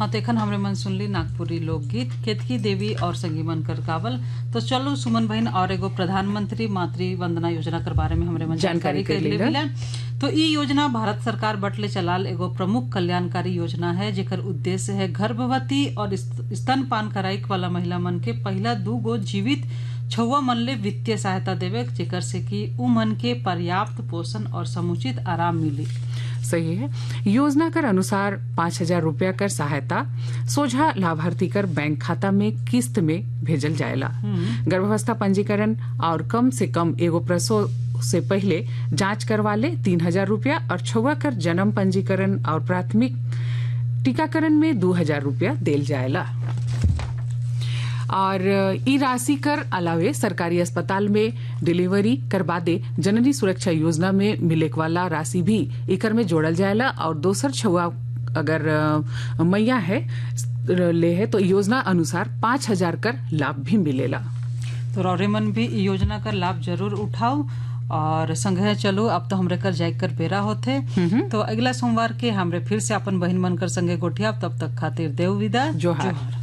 हाँ तो एखन हमरे मन सुनली नागपुरी लोकगीत केतकी देवी और संगी मनकर गावल। तो चलो सुमन बहन और एगो प्रधानमंत्री मातृ वंदना योजना के बारे में हमरे मन जानकारी कर ले मिला। तो ई योजना भारत सरकार बटले चलाल एगो प्रमुख कल्याणकारी योजना है जेकर उद्देश्य है गर्भवती और स्तनपान कराई वाला महिला मन के पहला 2 गो जीवित छुआ मन ले वित्तीय सहायता देवे जेकर से कि उ मन के पर्याप्त पोषण और समुचित आराम मिली। सही है। योजना कर अनुसार 5,000 रुपया कर सहायता सोझा लाभार्थी कर बैंक खाता में किस्त में भेजल जाएला। गर्भावस्था पंजीकरण और कम से कम एगो प्रसव से पहले जांच करवा ले 3,000 रुपया और छुआ कर जन्म पंजीकरण और प्राथमिक टीकाकरण में 2,000 रुपया देल जाएला। और ई राशि कर अलावे सरकारी अस्पताल में डिलीवरी करवा दे जननी सुरक्षा योजना में मिले वाला राशि भी इकर में जोड़ल जाएला। और दोसर छुआ अगर मैया है ले है तो योजना अनुसार 5,000 कर लाभ भी मिलेला। तो रौरे मन भी ई योजना का लाभ जरूर उठाओ और संगे चलो। अब तो हमरे कर जाय कर बेरा होते तो अगला सोमवार के हमरे फिर से अपन बहन मन कर संगे गोठिया। तब तक खातिर देव विदा। जोहार।